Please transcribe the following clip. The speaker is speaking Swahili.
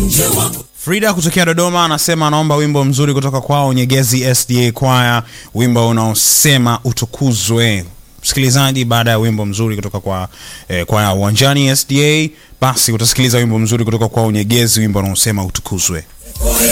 Frida kutokea Dodoma anasema anaomba wimbo mzuri kutoka kwao Nyegezi SDA Choir, wimbo unaosema utukuzwe. Msikilizaji, baada ya wimbo mzuri kutoka kwa Uwanjani SDA, basi utasikiliza wimbo mzuri kutoka kwao Nyegezi, wimbo unaosema utukuzwe.